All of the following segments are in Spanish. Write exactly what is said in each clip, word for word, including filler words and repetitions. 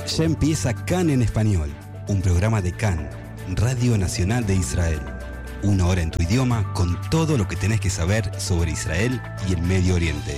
Ya empieza CAN en Español, un programa de CAN, Radio Nacional de Israel. Una hora en tu idioma con todo lo que tenés que saber sobre Israel y el Medio Oriente.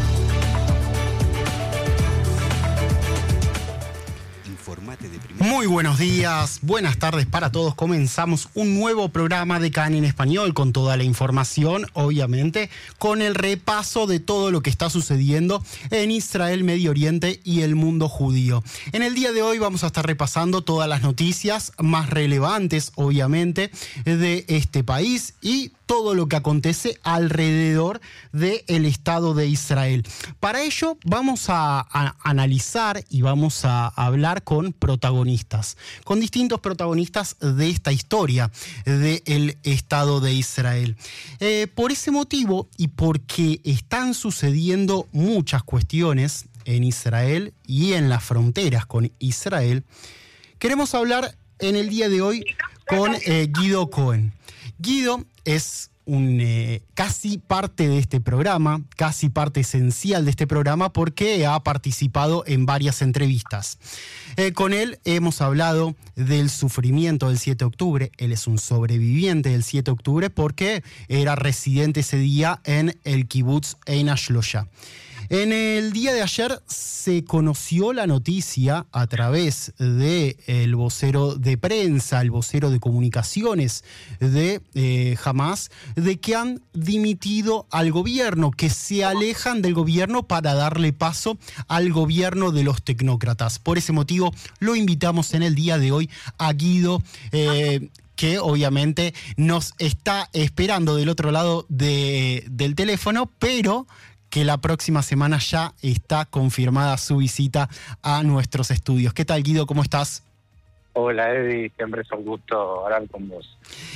Muy buenos días, buenas tardes para todos. Comenzamos un nuevo programa de CAN en Español con toda la información, obviamente, con el repaso de todo lo que está sucediendo en Israel, Medio Oriente y el mundo judío. En el día de hoy vamos a estar repasando todas las noticias más relevantes, obviamente, de este país y todo lo que acontece alrededor del Estado de Israel. Para ello vamos a, a analizar y vamos a hablar con protagonistas, con distintos protagonistas de esta historia del Estado de Israel. Eh, por ese motivo y porque están sucediendo muchas cuestiones en Israel y en las fronteras con Israel, queremos hablar en el día de hoy con eh, Guido Cohen. Guido es un, eh, casi parte de este programa, casi parte esencial de este programa porque ha participado en varias entrevistas. Eh, con él hemos hablado del sufrimiento del siete de octubre. Él es un sobreviviente del siete de octubre porque era residente ese día en el kibutz Ein HaShlosha. En el día de ayer se conoció la noticia a través del vocero de prensa, el vocero de comunicaciones de eh, Hamas, de que han dimitido al gobierno, que se alejan del gobierno para darle paso al gobierno de los tecnócratas. Por ese motivo lo invitamos en el día de hoy a Guido, eh, que obviamente nos está esperando del otro lado de, del teléfono, pero que la próxima semana ya está confirmada su visita a nuestros estudios. ¿Qué tal, Guido? ¿Cómo estás? Hola, Eddie. Siempre es un gusto hablar con vos.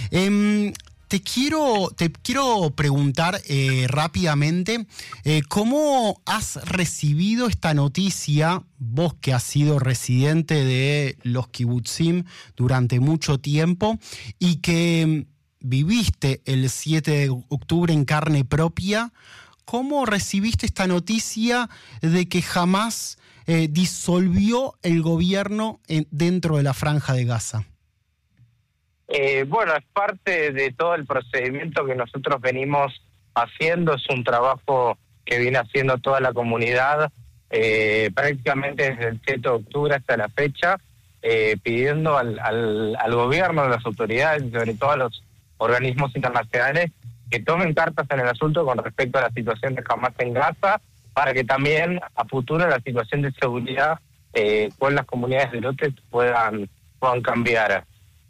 Eh, te quiero, te quiero preguntar eh, rápidamente eh, ¿cómo has recibido esta noticia, vos que has sido residente de los kibutzim durante mucho tiempo y que viviste el siete de octubre en carne propia? ¿Cómo recibiste esta noticia de que Hamas eh, disolvió el gobierno en, dentro de la Franja de Gaza? Eh, bueno, es parte de todo el procedimiento que nosotros venimos haciendo. Es un trabajo que viene haciendo toda la comunidad eh, prácticamente desde el siete de octubre hasta la fecha, eh, pidiendo al, al, al gobierno, a las autoridades y sobre todo a los organismos internacionales que tomen cartas en el asunto con respecto a la situación de Hamas en Gaza, para que también a futuro la situación de seguridad eh, con las comunidades de lote puedan, puedan cambiar.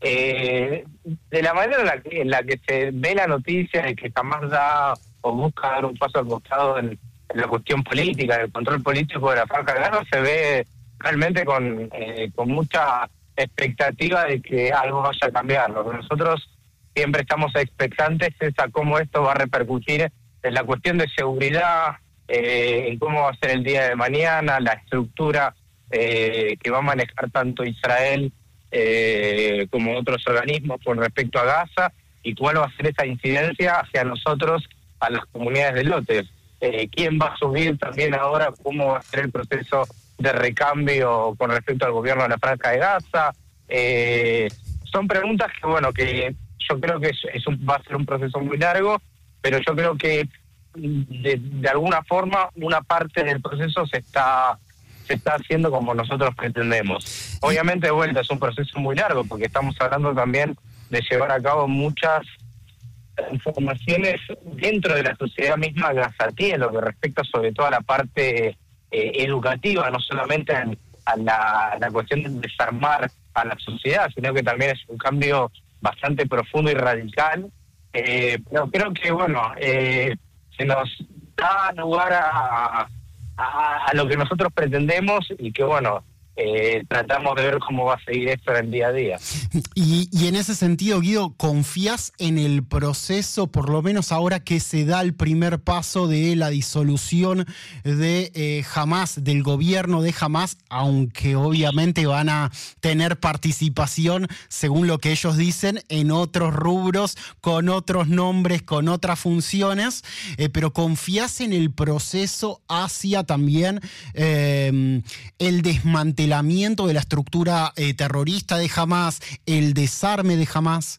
Eh, de la manera en la, que, en la que se ve la noticia de que Hamas da o busca dar un paso al costado en, en la cuestión política, en el control político de la Franja de Gaza, se ve realmente con, eh, con mucha expectativa de que algo vaya a cambiar. Lo que nosotros siempre estamos expectantes es a cómo esto va a repercutir en la cuestión de seguridad, eh, en cómo va a ser el día de mañana, la estructura eh, que va a manejar tanto Israel eh, como otros organismos con respecto a Gaza, y cuál va a ser esa incidencia hacia nosotros, a las comunidades de lotes. Eh, ¿Quién va a subir también ahora? ¿Cómo va a ser el proceso de recambio con respecto al gobierno de la Franja de Gaza? Eh, son preguntas que, bueno, que yo creo que es, es un, va a ser un proceso muy largo, pero yo creo que de, de alguna forma una parte del proceso se está se está haciendo como nosotros pretendemos. Obviamente, de vuelta, es un proceso muy largo porque estamos hablando también de llevar a cabo muchas transformaciones dentro de la sociedad misma gazatí en lo que respecta sobre todo a la parte eh, educativa, no solamente a, a, la, a la cuestión de desarmar a la sociedad, sino que también es un cambio bastante profundo y radical, eh, pero creo que, bueno, eh, se nos da lugar a, a, a lo que nosotros pretendemos y que, bueno, eh, tratamos de ver cómo va a seguir esto en el día a día. Y, y en ese sentido, Guido, ¿confías en el proceso, por lo menos ahora que se da el primer paso de la disolución de eh, Hamas, del gobierno de Hamas, aunque obviamente van a tener participación, según lo que ellos dicen, en otros rubros, con otros nombres, con otras funciones, eh, pero ¿confías en el proceso hacia también eh, el desmantelamiento desmantelamiento de la estructura eh, terrorista de Hamás, el desarme de Hamás?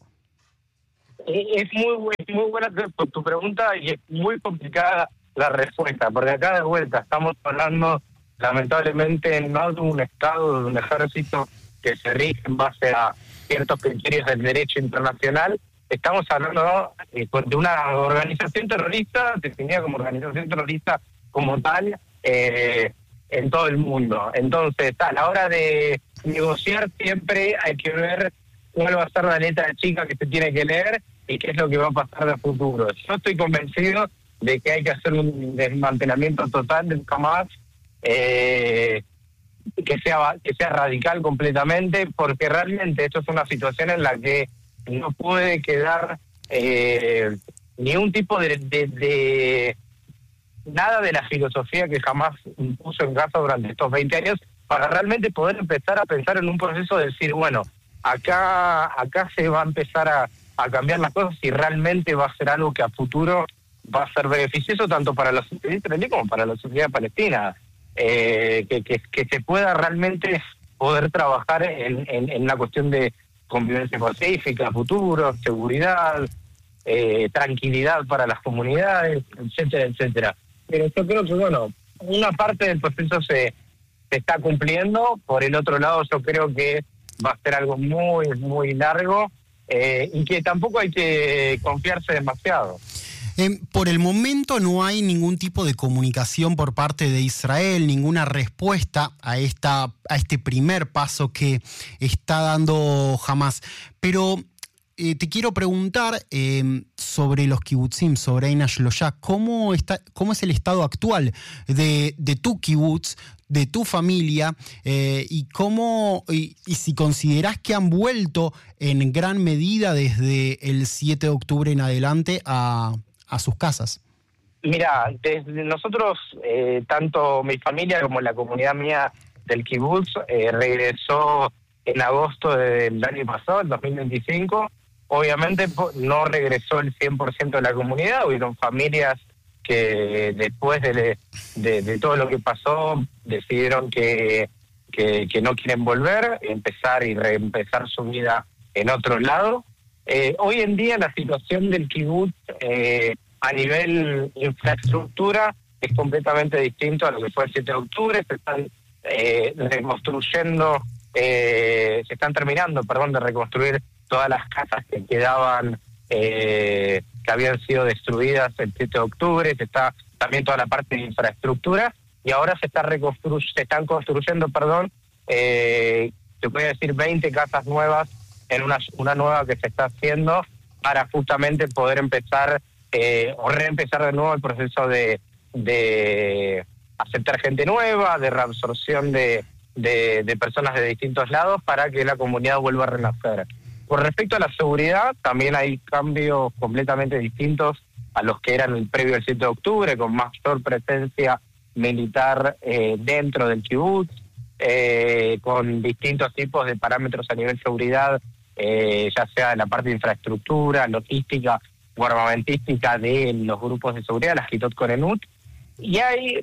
Es muy, es muy buena tu, tu pregunta y es muy complicada la respuesta, porque acá de vuelta estamos hablando lamentablemente no de un Estado, de un ejército que se rige en base a ciertos criterios del derecho internacional. Estamos hablando de una organización terrorista, definida como organización terrorista como tal, eh, en todo el mundo. Entonces, a la hora de negociar siempre hay que ver cuál va a ser la letra chica que se tiene que leer y qué es lo que va a pasar de futuro. Yo estoy convencido de que hay que hacer un desmantelamiento total del Hamas, eh, que sea que sea radical completamente, porque realmente esto es una situación en la que no puede quedar eh, ni un tipo de, de, de nada de la filosofía que jamás impuso en Gaza durante estos veinte años, para realmente poder empezar a pensar en un proceso de decir, bueno, acá acá se va a empezar a, a cambiar las cosas y realmente va a ser algo que a futuro va a ser beneficioso tanto para la sociedad israelí como para la sociedad palestina, eh, que, que, que se pueda realmente poder trabajar en, en, en una cuestión de convivencia pacífica, futuro, seguridad, eh, tranquilidad para las comunidades, etcétera, etcétera. Pero yo creo que, bueno, una parte del proceso se, se está cumpliendo, por el otro lado yo creo que va a ser algo muy, muy largo, eh, y que tampoco hay que confiarse demasiado. Eh, por el momento no hay ningún tipo de comunicación por parte de Israel, ninguna respuesta a esta a este primer paso que está dando Hamás. Pero eh, te quiero preguntar eh, sobre los kibutzim, sobre Ein HaShlosha, ¿cómo está, cómo es el estado actual de, de tu kibutz, de tu familia, eh, y cómo y, y si considerás que han vuelto en gran medida desde el siete de octubre en adelante a a sus casas? Mira, desde nosotros, eh, tanto mi familia como la comunidad mía del kibutz, eh, regresó en agosto del año pasado, el dos mil veinticinco. Obviamente no regresó el cien por ciento de la comunidad, hubieron familias que después de, de, de todo lo que pasó decidieron que, que, que no quieren volver, empezar y reempezar su vida en otro lado. Eh, hoy en día la situación del kibutz eh, a nivel infraestructura es completamente distinto a lo que fue el siete de octubre. Se están eh, reconstruyendo, eh, se están terminando, perdón, de reconstruir todas las casas que quedaban, eh, que habían sido destruidas el siete de octubre. Se está también toda la parte de infraestructura y ahora se está reconstru se están construyendo, perdón, eh, se puede decir veinte casas nuevas en una, una nueva que se está haciendo para justamente poder empezar eh, o reempezar de nuevo el proceso de, de aceptar gente nueva, de reabsorción de, de, de personas de distintos lados para que la comunidad vuelva a renacer. Con respecto a la seguridad, también hay cambios completamente distintos a los que eran el previo al siete de octubre, con mayor presencia militar eh, dentro del kibutz, eh, con distintos tipos de parámetros a nivel seguridad, Eh, ya sea en la parte de infraestructura, logística o armamentística de los grupos de seguridad, las Kitot Korenut, y hay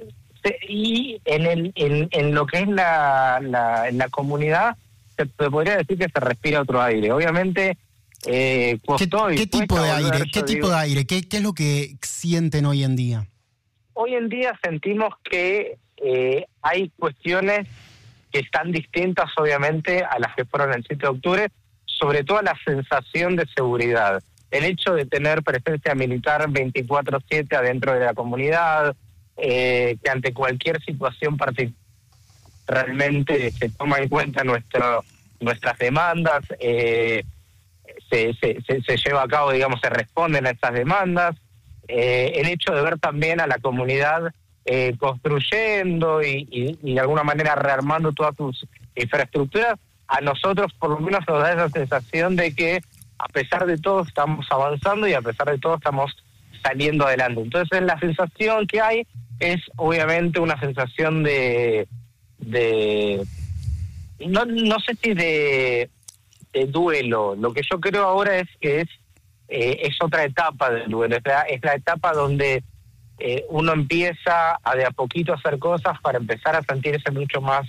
y en el en, en lo que es la, la, en la comunidad se, se podría decir que se respira otro aire. Obviamente eh, costó ¿Qué, y qué tipo de volver, aire? ¿Qué tipo digo, de aire? ¿Qué, ¿Qué es lo que sienten hoy en día? Hoy en día sentimos que eh, hay cuestiones que están distintas obviamente a las que fueron el siete de octubre, sobre todo la sensación de seguridad. El hecho de tener presencia militar veinticuatro siete adentro de la comunidad, eh, que ante cualquier situación particular realmente se toma en cuenta nuestro, nuestras demandas, eh, se, se, se, se lleva a cabo, digamos, se responden a esas demandas. Eh, el hecho de ver también a la comunidad eh, construyendo y, y, y de alguna manera rearmando todas sus infraestructuras, a nosotros por lo menos nos da esa sensación de que a pesar de todo estamos avanzando y a pesar de todo estamos saliendo adelante. Entonces la sensación que hay es obviamente una sensación de, de no, no sé si de, de duelo. Lo que yo creo ahora es que es, eh, es otra etapa del duelo, es la, es la etapa donde eh, uno empieza a de a poquito hacer cosas para empezar a sentirse mucho más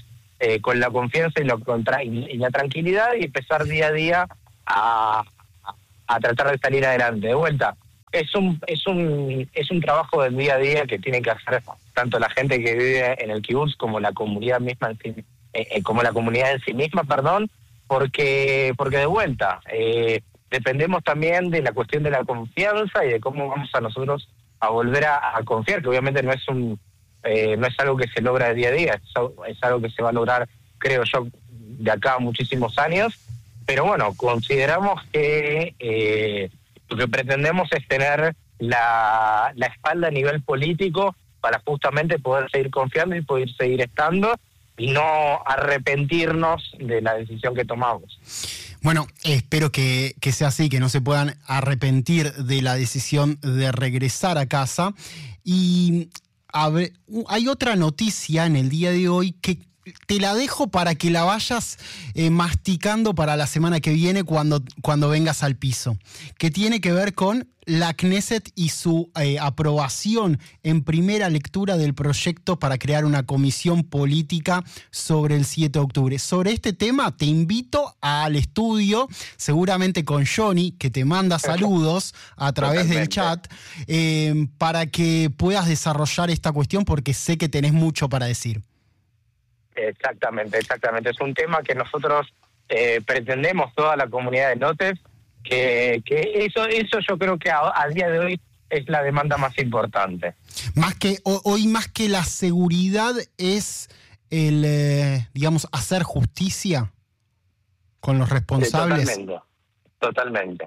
eh, con la confianza y, lo contra y, y la tranquilidad y empezar día a día a, a tratar de salir adelante. De vuelta, es un, es un, es un trabajo del día a día que tiene que hacer tanto la gente que vive en el kibutz como la comunidad misma en sí, eh, como la comunidad en sí misma, perdón, porque, porque de vuelta, eh, dependemos también de la cuestión de la confianza y de cómo vamos a nosotros a volver a, a confiar, que obviamente no es un eh, no es algo que se logra de día a día, es algo, es algo que se va a lograr, creo yo, de acá a muchísimos años, pero bueno, consideramos que eh, lo que pretendemos es tener la, la espalda a nivel político para justamente poder seguir confiando y poder seguir estando y no arrepentirnos de la decisión que tomamos. Bueno, espero que, que sea así, que no se puedan arrepentir de la decisión de regresar a casa. Y a ver, hay otra noticia en el día de hoy que te la dejo para que la vayas eh, masticando para la semana que viene cuando, cuando vengas al piso, que tiene que ver con la Knesset y su eh, aprobación en primera lectura del proyecto para crear una comisión política sobre el siete de octubre. Sobre este tema te invito al estudio, seguramente con Johnny, que te manda saludos a través Totalmente. del chat, eh, para que puedas desarrollar esta cuestión porque sé que tenés mucho para decir. Exactamente, exactamente. Es un tema que nosotros eh, pretendemos, toda la comunidad de Notes, que, que eso eso yo creo que a, a día de hoy es la demanda más importante. Más que hoy más que la seguridad es el, eh, digamos, hacer justicia con los responsables. Sí, totalmente, totalmente.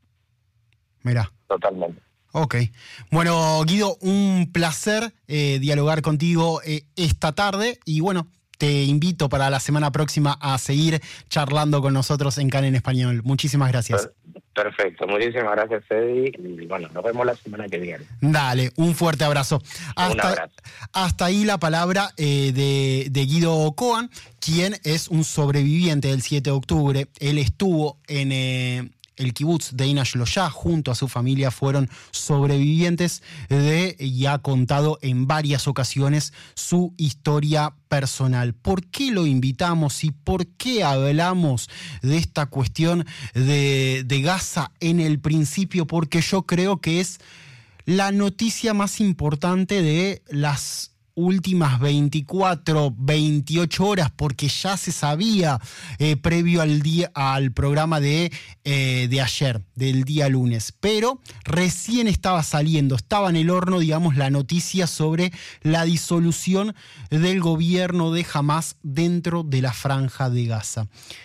Mirá. Totalmente. Ok. Bueno, Guido, un placer eh, dialogar contigo eh, esta tarde y bueno, te invito para la semana próxima a seguir charlando con nosotros en CAN en Español. Muchísimas gracias. Perfecto, muchísimas gracias, Eddie. Y bueno, nos vemos la semana que viene. Dale, un fuerte abrazo. Hasta, un abrazo. Hasta ahí la palabra eh, de, de Guido Cohen, quien es un sobreviviente del siete de octubre. Él estuvo en... Eh, el kibutz de Eina Shloshá, junto a su familia, fueron sobrevivientes de, y ha contado en varias ocasiones su historia personal. ¿Por qué lo invitamos y por qué hablamos de esta cuestión de, de Gaza en el principio? Porque yo creo que es la noticia más importante de las últimas veinticuatro, veintiocho horas, porque ya se sabía eh, previo al día al programa de, eh, de ayer, del día lunes, pero recién estaba saliendo, estaba en el horno, digamos, la noticia sobre la disolución del gobierno de Hamás dentro de la Franja de Gaza.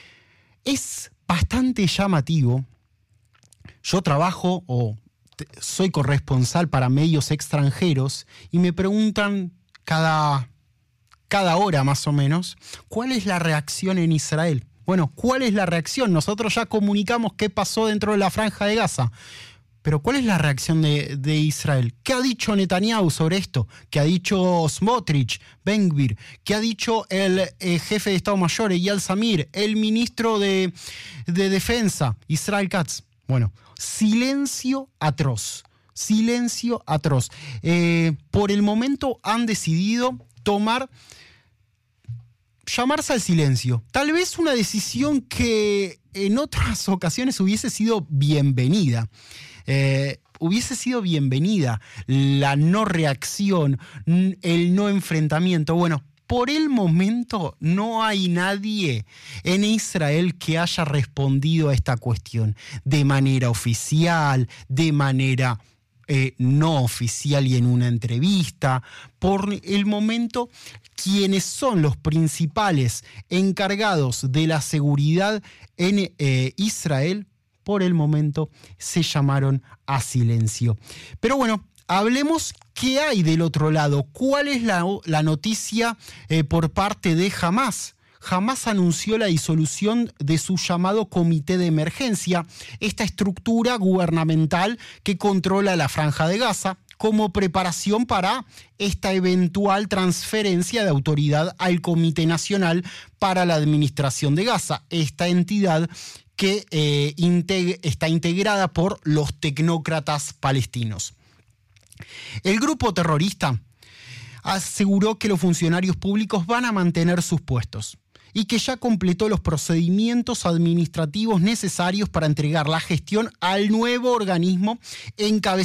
Es bastante llamativo. Yo trabajo o soy corresponsal para medios extranjeros y me preguntan Cada, cada hora más o menos, ¿cuál es la reacción en Israel? Bueno, ¿cuál es la reacción? Nosotros ya comunicamos qué pasó dentro de la Franja de Gaza, pero ¿cuál es la reacción de, de Israel? ¿Qué ha dicho Netanyahu sobre esto? ¿Qué ha dicho Smotrich, Ben Gvir? ¿Qué ha dicho el eh, jefe de Estado Mayor, Eyal Zamir, el ministro de, de Defensa, Israel Katz? Bueno, silencio atroz. Silencio atroz. Eh, por el momento han decidido tomar, llamarse al silencio. Tal vez una decisión que en otras ocasiones hubiese sido bienvenida. Eh, hubiese sido bienvenida la no reacción, el no enfrentamiento. Bueno, por el momento no hay nadie en Israel que haya respondido a esta cuestión de manera oficial, de manera Eh, no oficial y en una entrevista. Por el momento, quienes son los principales encargados de la seguridad en eh, Israel, por el momento se llamaron a silencio. Pero bueno, hablemos qué hay del otro lado. ¿Cuál es la, la noticia eh, por parte de Hamás? Hamás anunció la disolución de su llamado Comité de Emergencia, esta estructura gubernamental que controla la Franja de Gaza, como preparación para esta eventual transferencia de autoridad al Comité Nacional para la Administración de Gaza, esta entidad que eh, integ- está integrada por los tecnócratas palestinos. El grupo terrorista aseguró que los funcionarios públicos van a mantener sus puestos y que ya completó los procedimientos administrativos necesarios para entregar la gestión al nuevo organismo encabezado